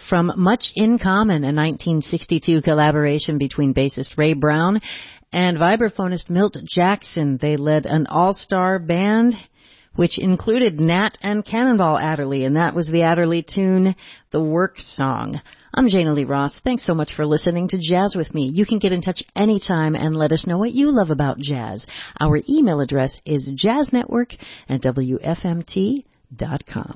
from Much in Common, a 1962 collaboration between bassist Ray Brown and vibraphonist Milt Jackson. They led an all-star band which included Nat and Cannonball Adderley, and that was the Adderley tune, The Work Song. I'm Jana Lee Ross. Thanks so much for listening to Jazz with me. You can get in touch anytime and let us know what you love about jazz. Our email address is jazznetwork@wfmt.com.